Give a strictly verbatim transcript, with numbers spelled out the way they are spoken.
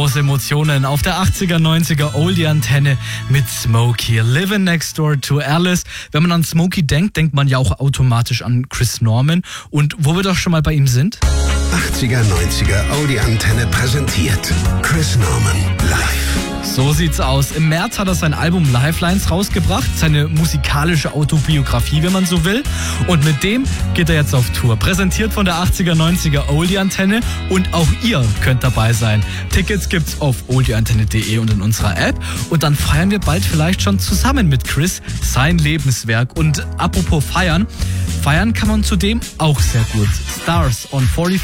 große Emotionen auf der achtziger, neunziger Oldie-Antenne mit Smokey. Living Next Door to Alice. Wenn man an Smokey denkt, denkt man ja auch automatisch an Chris Norman. Und wo wir doch schon mal bei ihm sind? achtziger, neunziger Oldie-Antenne präsentiert Chris Norman live. So sieht's aus. Im März hat er sein Album Lifelines rausgebracht, seine musikalische Autobiografie, wenn man so will. Und mit dem geht er jetzt auf Tour. Präsentiert von der achtziger, neunziger Oldie-Antenne. Und auch ihr könnt dabei sein. Tickets gibt's auf oldieantenne punkt de und in unserer App. Und dann feiern wir bald vielleicht schon zusammen mit Chris sein Lebenswerk. Und apropos feiern, feiern kann man zudem auch sehr gut. Stars on vierundvierzig